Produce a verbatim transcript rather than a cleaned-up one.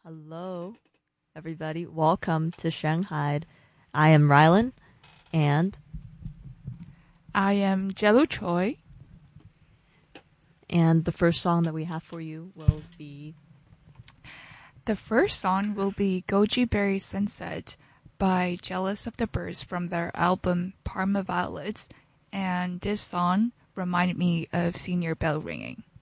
Hello, everybody. Welcome to Shanghai. I am Rylan, and I am Jello Choi. and the first song that we have for you will be The first song will be Goji Berry Sunset by Jealous of the Birds from their album Parma Violets, and this song reminded me of Senior Bell Ringing.